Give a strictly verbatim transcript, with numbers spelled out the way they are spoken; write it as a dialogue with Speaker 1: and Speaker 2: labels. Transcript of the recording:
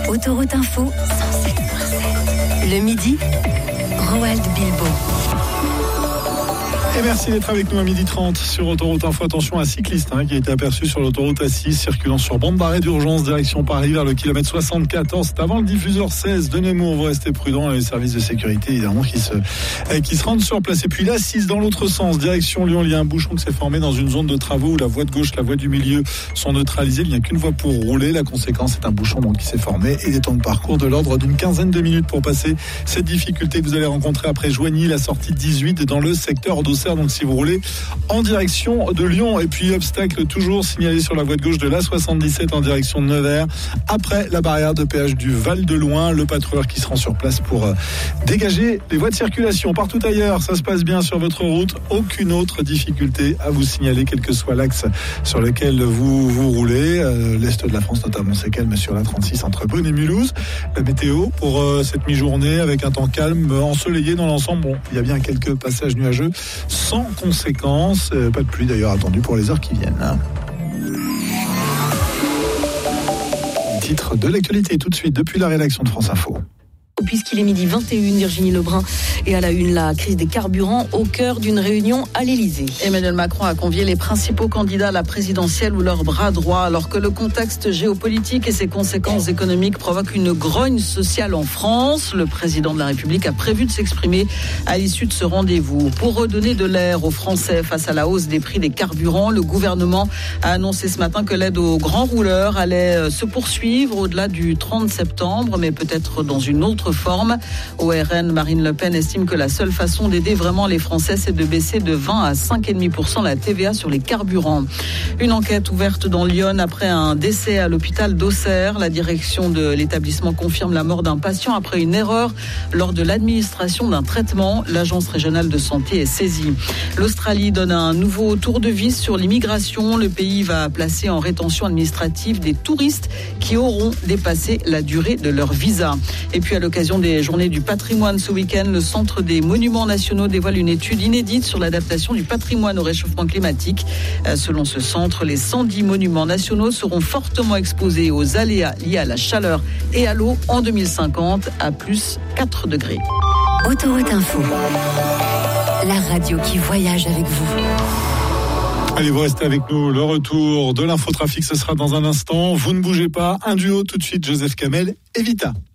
Speaker 1: Autoroute Info, cent sept virgule sept. Le midi, Roald Bilbo.
Speaker 2: Et merci d'être avec nous à midi trente sur Autoroute Info. Attention à un cycliste hein, qui a été aperçu sur l'autoroute A six, circulant sur bande d'arrêt d'urgence, direction Paris, vers le kilomètre soixante-quatorze. C'est avant le diffuseur seize de Nemours. Vous restez prudents, les services de sécurité évidemment qui se, qui se rendent sur place. Et puis l'A six dans l'autre sens, direction Lyon. Il y a un bouchon qui s'est formé dans une zone de travaux où la voie de gauche, la voie du milieu sont neutralisées. Il n'y a qu'une voie pour rouler. La conséquence, c'est un bouchon donc, qui s'est formé et des temps de parcours de l'ordre d'une quinzaine de minutes pour passer cette difficulté que vous allez rencontrer après Joigny, la sortie dix-huit dans le secteur d'Auxerre. Donc si vous roulez en direction de Lyon. Et puis obstacle toujours signalé sur la voie de gauche de l'A soixante-dix-sept en direction de Nevers. Après la barrière de péage du Val de Loing, le patrouilleur qui se rend sur place pour euh, dégager les voies de circulation. Partout ailleurs, ça se passe bien sur votre route. Aucune autre difficulté à vous signaler, quel que soit l'axe sur lequel vous, vous roulez. Euh, l'Est de la France notamment, c'est calme sur la trente-six entre Beaune et Mulhouse. La météo pour euh, cette mi-journée avec un temps calme, ensoleillé dans l'ensemble. Bon, il y a bien quelques passages nuageux sans conséquences. Euh, pas de pluie d'ailleurs attendue pour les heures qui viennent. Hein. Titre de l'actualité tout de suite depuis la rédaction de France Info.
Speaker 3: Puisqu'il est midi vingt et une, Virginie Lebrun est à la une, la crise des carburants au cœur d'une réunion à l'Élysée.
Speaker 4: Emmanuel Macron a convié les principaux candidats à la présidentielle ou leur bras droit, alors que le contexte géopolitique et ses conséquences économiques provoquent une grogne sociale en France. Le président de la République a prévu de s'exprimer à l'issue de ce rendez-vous. Pour redonner de l'air aux Français face à la hausse des prix des carburants, le gouvernement a annoncé ce matin que l'aide aux grands rouleurs allait se poursuivre au-delà du trente septembre, mais peut-être dans une autre forme. Au R N, Marine Le Pen estime que la seule façon d'aider vraiment les Français, c'est de baisser de vingt à cinq virgule cinq pour cent la T V A sur les carburants. Une enquête ouverte dans l'Yonne après un décès à l'hôpital d'Auxerre. La direction de l'établissement confirme la mort d'un patient après une erreur lors de l'administration d'un traitement. L'agence régionale de santé est saisie. L'Australie donne un nouveau tour de vis sur l'immigration. Le pays va placer en rétention administrative des touristes qui auront dépassé la durée de leur visa. Et puis à l'occasion des journées du patrimoine ce week-end, le Centre des monuments nationaux dévoile une étude inédite sur l'adaptation du patrimoine au réchauffement climatique. Selon ce centre, les cent dix monuments nationaux seront fortement exposés aux aléas liés à la chaleur et à l'eau en deux mille cinquante à plus quatre degrés.
Speaker 1: Autoroute Info, la radio qui voyage avec vous.
Speaker 2: Allez, vous restez avec nous. Le retour de l'infotrafic, ce sera dans un instant. Vous ne bougez pas. Un duo tout de suite, Joseph Kamel et Vita.